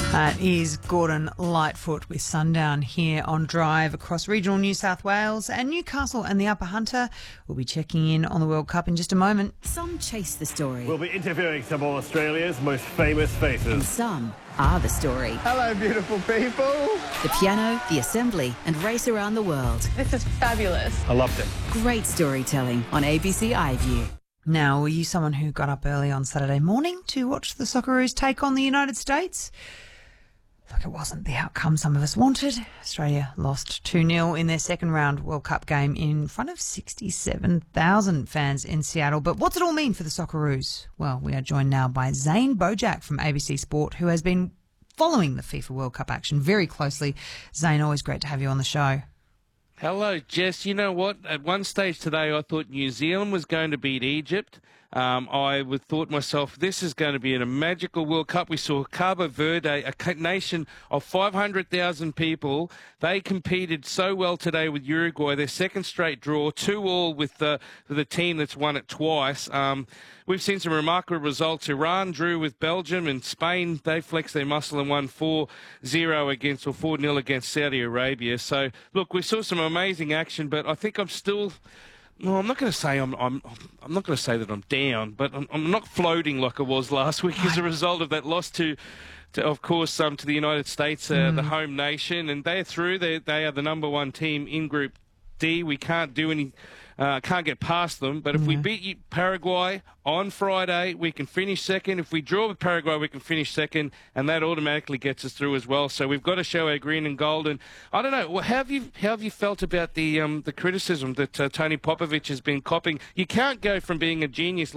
That is Gordon Lightfoot with Sundown here on Drive across regional New South Wales, and Newcastle and the Upper Hunter will be checking in on the World Cup in just a moment. Some chase the story. We'll be interviewing some of Australia's most famous faces. And some are the story. Hello, beautiful people. The piano, the assembly, and race around the world. This is fabulous. I loved it. Great storytelling on ABC iView. Now, were you someone who got up early on Saturday morning to watch the Socceroos take on the United States? Look, it wasn't the outcome some of us wanted. Australia lost 2-0 in their second round World Cup game in front of 67,000 fans in Seattle. But what's it all mean for the Socceroos? Well, we are joined now by Zane Bojack from ABC Sport, who has been following the FIFA World Cup action very closely. Zane, always great to have you on the show. Hello, Jess. You know what? At one stage today, I thought New Zealand was going to beat Egypt. I would thought myself, this is going to be a magical World Cup. We saw Cabo Verde, a nation of 500,000 people. They competed so well today with Uruguay. Their second straight draw, 2-2 with the team that's won it twice. We've seen some remarkable results. Iran drew with Belgium, and Spain, they flexed their muscle and won 4-0 against, or 4-0 against Saudi Arabia. So, look, we saw some amazing action, but I think I'm still... No, I'm not going to say I'm not going to say that I'm down, but I'm not floating like I was last week as a result of that loss to of course, to the United States, the home nation, and they're through. They are the number one team in Group D. We can't do any. Can't get past them, but if we beat Paraguay on Friday, we can finish second. If we draw with Paraguay, we can finish second, and that automatically gets us through as well. So we've got to show our green and gold. And I don't know, how have you felt about the criticism that Tony Popovich has been copping? You can't go from being a genius